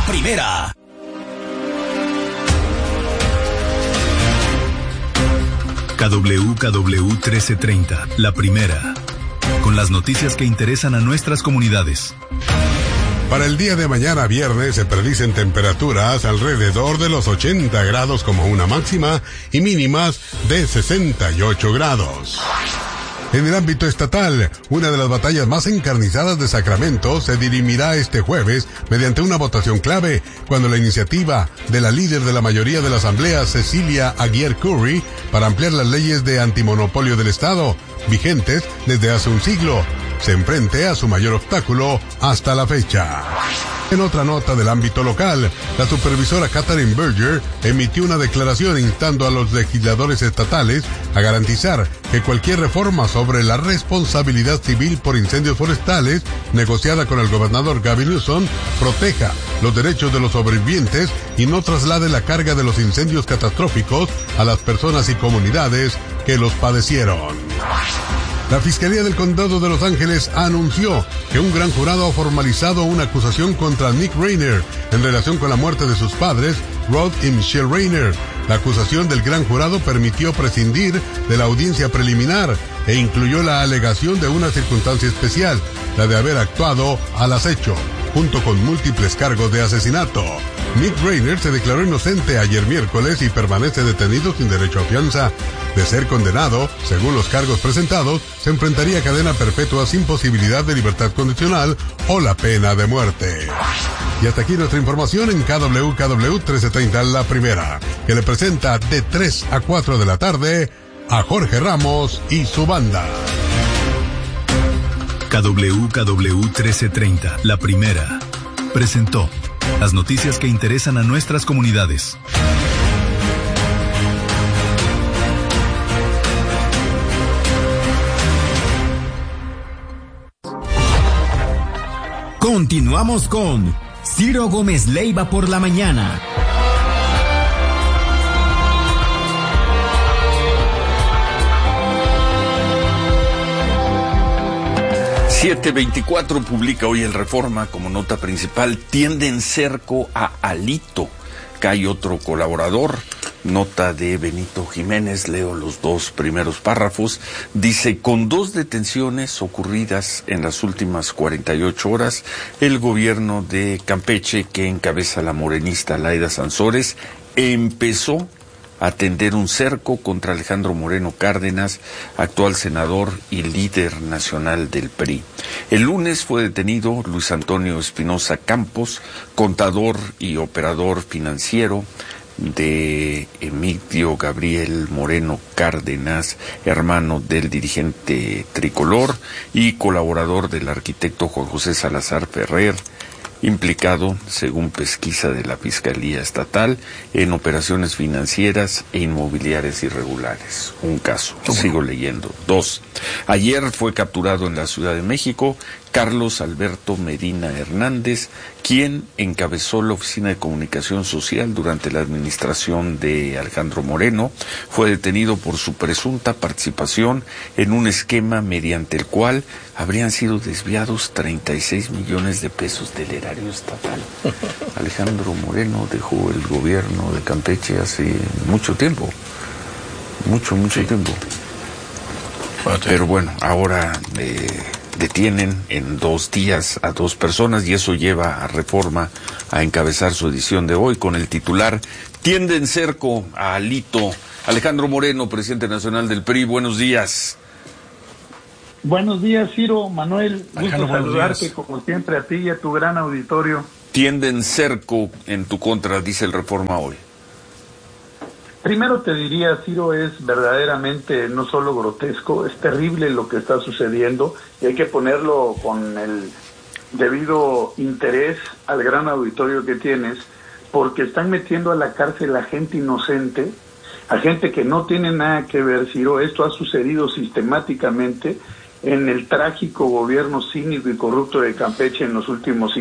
La Primera. KWKW 1330, La Primera. Con las noticias que interesan a nuestras comunidades. Para el día de mañana viernes se predicen temperaturas alrededor de los 80 grados como una máxima y mínimas de 68 grados. En el ámbito estatal, una de las batallas más encarnizadas de Sacramento se dirimirá este jueves mediante una votación clave, cuando la iniciativa de la líder de la mayoría de la Asamblea, Cecilia Aguirre Curry, para ampliar las leyes de antimonopolio del Estado, vigentes desde hace un siglo, se enfrente a su mayor obstáculo hasta la fecha. En otra nota del ámbito local, la supervisora Catherine Berger emitió una declaración instando a los legisladores estatales a garantizar que cualquier reforma sobre la responsabilidad civil por incendios forestales, negociada con el gobernador Gavin Newsom, proteja los derechos de los sobrevivientes y no traslade la carga de los incendios catastróficos a las personas y comunidades que los padecieron. La Fiscalía del Condado de Los Ángeles anunció que un gran jurado ha formalizado una acusación contra Nick Rainer en relación con la muerte de sus padres, Rod y Michelle Rainer. La acusación del gran jurado permitió prescindir de la audiencia preliminar e incluyó la alegación de una circunstancia especial, la de haber actuado al acecho, junto con múltiples cargos de asesinato. Nick Rainer se declaró inocente ayer miércoles y permanece detenido sin derecho a fianza. De ser condenado, según los cargos presentados, se enfrentaría a cadena perpetua sin posibilidad de libertad condicional o la pena de muerte. Y hasta aquí nuestra información en KWKW 1330 La Primera, que le presenta de 3 a 4 de la tarde a Jorge Ramos y su banda. KWKW 1330 La Primera presentó las noticias que interesan a nuestras comunidades. Continuamos con Ciro Gómez Leiva por la mañana. 724 publica hoy el Reforma como nota principal: tienden cerco a Alito. Cae otro colaborador. Nota de Benito Jiménez, leo los dos primeros párrafos. Dice: con 2 detenciones ocurridas en las últimas 48 horas, el gobierno de Campeche, que encabeza la morenista Laida Sansores, empezó a tender un cerco contra Alejandro Moreno Cárdenas, actual senador y líder nacional del PRI. El lunes fue detenido Luis Antonio Espinosa Campos, contador y operador financiero de Emilio Gabriel Moreno Cárdenas, hermano del dirigente tricolor y colaborador del arquitecto Juan José Salazar Ferrer, implicado, según pesquisa de la Fiscalía Estatal, en operaciones financieras e inmobiliarias irregulares. Un caso. Sigo leyendo. 2. Ayer fue capturado en la Ciudad de México Carlos Alberto Medina Hernández, quien encabezó la Oficina de Comunicación Social durante la administración de Alejandro Moreno. Fue detenido por su presunta participación en un esquema mediante el cual habrían sido desviados 36 millones de pesos del erario estatal. Alejandro Moreno dejó el gobierno de Campeche hace mucho tiempo. Mucho tiempo. Pero bueno, ahora detienen en 2 días a 2 personas y eso lleva a Reforma a encabezar su edición de hoy con el titular: tienden cerco a Alito. Alejandro Moreno, presidente nacional del PRI, buenos días. Buenos días, Ciro, Manuel, Alejandro, gusto saludarte como siempre a ti y a tu gran auditorio. Tienden cerco en tu contra, dice el Reforma hoy. Primero te diría, Ciro, es verdaderamente no solo grotesco, es terrible lo que está sucediendo y hay que ponerlo con el debido interés al gran auditorio que tienes, porque están metiendo a la cárcel a gente inocente, a gente que no tiene nada que ver, Ciro. Esto ha sucedido sistemáticamente en el trágico gobierno cínico y corrupto de Campeche en los últimos